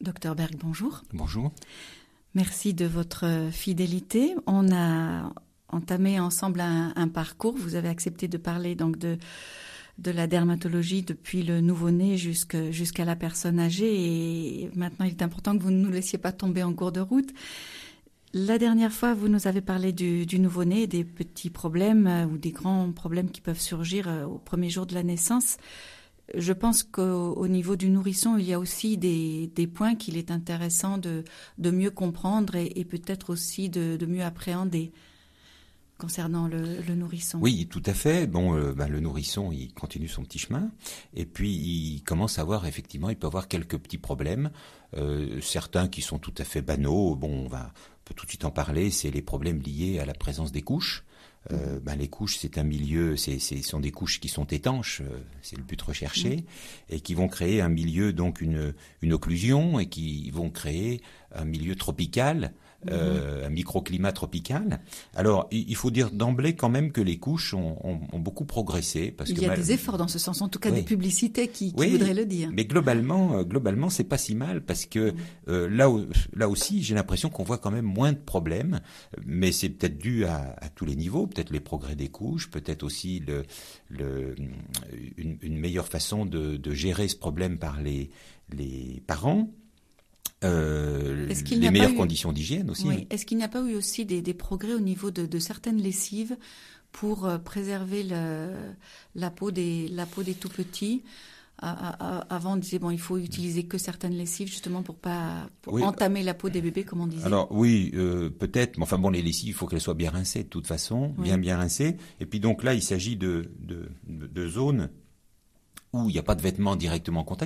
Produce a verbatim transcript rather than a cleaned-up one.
Docteur Berg, bonjour. Bonjour. Merci de votre fidélité. On a entamé ensemble un, un parcours. Vous avez accepté de parler donc de, de la dermatologie depuis le nouveau-né jusqu'à, jusqu'à la personne âgée. Et maintenant, il est important que vous ne nous laissiez pas tomber en cours de route. La dernière fois, vous nous avez parlé du, du nouveau-né, des petits problèmes euh, ou des grands problèmes qui peuvent surgir euh, au premier jour de la naissance. Je pense qu'au au niveau du nourrisson, il y a aussi des, des points qu'il est intéressant de, de mieux comprendre et, et peut-être aussi de, de mieux appréhender concernant le, le nourrisson. Oui, tout à fait. Bon, euh, ben, le nourrisson, il continue son petit chemin et puis il commence à avoir, effectivement, il peut avoir quelques petits problèmes, euh, certains qui sont tout à fait banaux. Bon, on va on peut tout de suite en parler, c'est les problèmes liés à la présence des couches. Euh, ben, les couches, c'est un milieu, c'est, c'est sont des couches qui sont étanches, euh, c'est le but recherché, mmh. et qui vont créer un milieu, donc une, une occlusion, et qui vont créer un milieu tropical, euh, mmh. un microclimat tropical. Alors, il faut dire d'emblée quand même que les couches ont, ont, ont beaucoup progressé. Parce il que y a mal... des efforts dans ce sens, en tout cas oui. des publicités qui, qui oui, voudraient le dire. Mais globalement, globalement, c'est pas si mal parce que mmh. euh, là, là aussi, j'ai l'impression qu'on voit quand même moins de problèmes, mais c'est peut-être dû à, à tous les niveaux. Peut-être les progrès des couches, peut-être aussi le, le, une, une meilleure façon de, de gérer ce problème par les, les parents, euh, les meilleures eu... conditions d'hygiène aussi. Oui. Oui. Est-ce qu'il n'y a pas eu aussi des, des progrès au niveau de, de certaines lessives pour euh, préserver le, la, peau des, la peau des tout-petits ? Avant, on disait bon, il faut utiliser que certaines lessives justement pour pas pour oui. entamer la peau des bébés, comme on disait. Alors oui, euh, peut-être, mais enfin bon, les lessives, il faut qu'elles soient bien rincées de toute façon, oui. bien bien rincées. Et puis donc là, il s'agit de de, de zones où il n'y a pas de vêtements directement en contact.